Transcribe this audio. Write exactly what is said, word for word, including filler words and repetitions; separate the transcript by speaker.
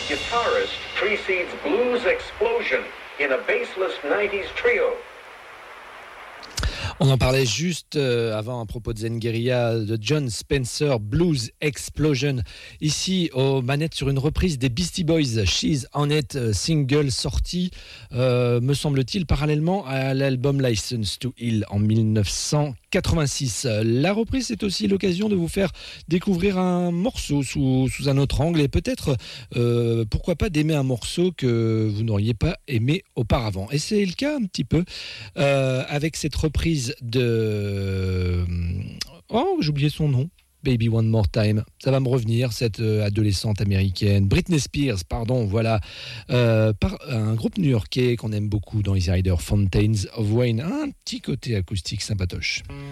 Speaker 1: guitarist precedes blues explosion in a bassless nineties trio.
Speaker 2: On en parlait juste euh, avant à propos de Zen Guerilla, de John Spencer, Blues Explosion. Ici, aux manettes sur une reprise des Beastie Boys, She's On It, single sorti, euh, me semble-t-il, parallèlement à l'album License to Ill en dix-neuf cent quatre-vingt-six. La reprise, c'est aussi l'occasion de vous faire découvrir un morceau sous, sous un autre angle et peut-être, euh, pourquoi pas, d'aimer un morceau que vous n'auriez pas aimé auparavant. Et c'est le cas un petit peu euh, avec cette reprise de... Oh, j'ai oublié son nom. Baby One More Time. Ça va me revenir, cette euh, adolescente américaine. Britney Spears, pardon, voilà. Euh, par un groupe new-yorkais qu'on aime beaucoup dans Easy Rider, Fountains of Wayne. Un petit côté acoustique sympatoche.